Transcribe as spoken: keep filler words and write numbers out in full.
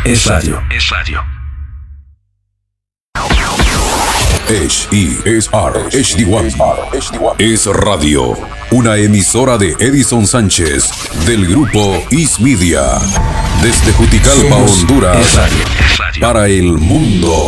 es radio. Es radio. H E S R H D uno es radio, una emisora de Edison Sánchez del grupo Is Media, desde Juticalpa, Honduras, para el mundo.